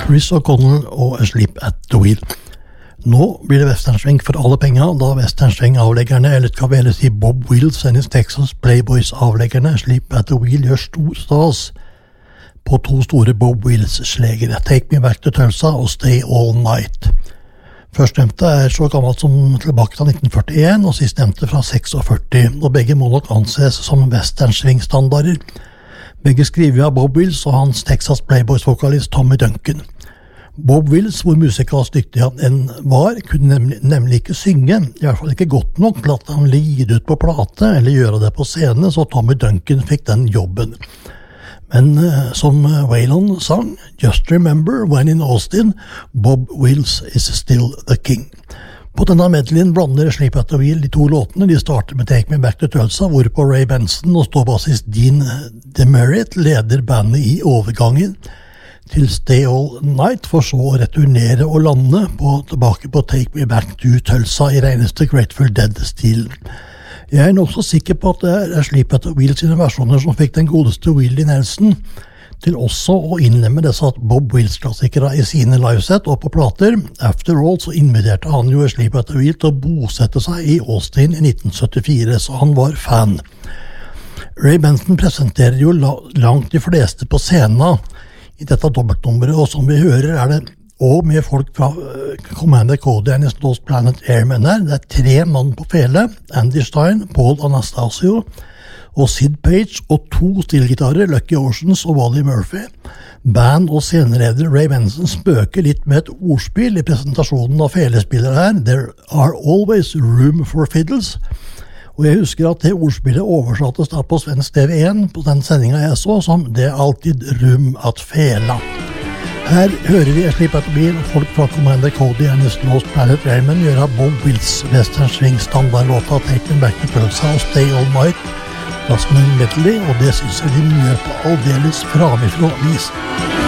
Chris O'Connell og Asleep at the Wheel. Nå blir det westernsving for alle penger, da westernsving-avleggerne, eller skal vi heller si Bob Wills and his Texas Playboys-avleggerne, Asleep at the Wheel gjør stor stas på to store Bob Wills-slegere, Take Me Back to Tulsa og Stay All Night. Førstnevnte så gammelt som tilbake til 1941, og sistnevnte fra 46, og begge må nok anses som westernsving-standarder. Begge skriver av Bob Wills og hans Texas Playboys-vokalist Tommy Duncan. Bob Wills, hvor musikalsk dyktig han enn var, kunne nemlig ikke synge, i hvert fall ikke godt nok til at han lide ut på plate eller gjøre det på scene, så Tommy Duncan fikk den jobben. Men som Waylon sang, Just remember when in Austin, Bob Wills is still the king. På denne medleyen blander Asleep at the Wheel de to låtene. De starter med Take Me Back to Tulsa, hvorpå Ray Benson og ståbassist Dean DeMerit leder bandet i overgangen til Stay All Night, for så å returnere og lande tilbake på Take Me Back to Tulsa i reneste Grateful Dead-stilen. Jeg er nok så sikker på at det er Asleep at the Wheel sine versjoner som fikk den godeste Willie Nelson til også å innlemme disse Bob Wills-klassikere i sine liveset og på plater. After all så inviterte han jo Asleep at the Wheel til å bosette seg i Austin i 1974, så han var fan. Ray Benson presenterer jo langt de fleste på scenen i dette dobbeltnummeret, og som vi hører er det også med folk fra Commander Cody and his Lost Planet Airmen her. Det er 3 mann på fele, Andy Stein, Paul Anastasio og Sid Page, og 2 stillgitarer, Lucky Oceans og Wally Murphy. Band- og scenereder Ray Benson spøker litt med et ordspill i presentasjonen av felespillere her. There are always room for fiddles. Og jeg husker at det ordspillet oversattes da på svensk TV1 på den sendingen jeg så, som det er alltid rum at fela. Her hører vi Asleep at the Wheel, folk fra Commander Cody and his Lost Planet Airmen gjør av Bob Wills westernsving standardlåta Take Me Back to Tulsa og Stay All Night, plassen en medley, og det synes jeg de gjør på aldeles framifrå vis.